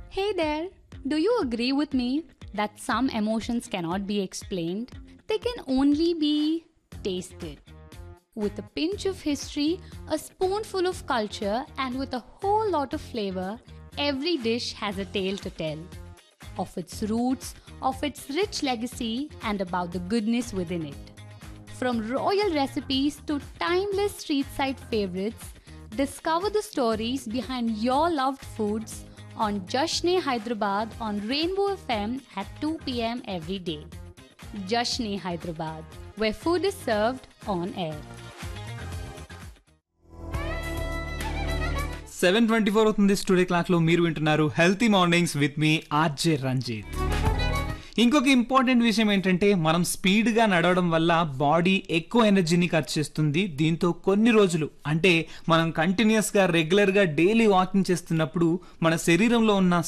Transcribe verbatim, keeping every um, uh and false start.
Hey there, do you agree with me that some emotions cannot be explained? They can only be tasted. With a pinch of history, a spoonful of culture, and with a whole lot of flavor, every dish has a tale to tell. Of its roots, of its rich legacy, and about the goodness within it. From royal recipes to timeless street side favorites, discover the stories behind your loved foods on Jashne Hyderabad on Rainbow F M at two p m every day. Jashne Hyderabad, where food is served on air. Seven twenty four అవుతుంది studio క్లాక్లో. మీరు వింటున్నారు healthy mornings with me RJ Ranjith. ఇంకొక important విషయం ఏంటంటే మనం స్పీడ్గా నడవడం వల్ల బాడీ ఎక్కువ ఎనర్జీని ఖర్చు చేస్తుంది. దీంతో కొన్ని రోజులు అంటే మనం కంటిన్యూస్గా రెగ్యులర్గా డైలీ వాకింగ్ చేస్తున్నప్పుడు మన శరీరంలో ఉన్న